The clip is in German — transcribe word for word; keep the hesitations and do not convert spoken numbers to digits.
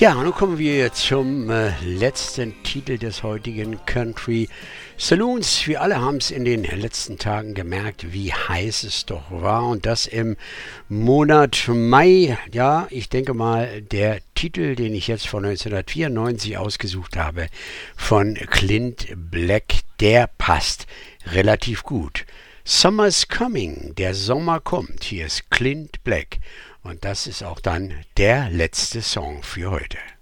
Ja, nun kommen wir zum äh, letzten Titel des heutigen Country Saloons. Wir alle haben es in den letzten Tagen gemerkt, wie heiß es doch war. Und das im Monat Mai. Ja, ich denke mal, der Titel, den ich jetzt von neunzehnhundertvierundneunzig ausgesucht habe, von Clint Black, der passt relativ gut. Summer's coming, der Sommer kommt. Hier ist Clint Black. Und das ist auch dann der letzte Song für heute.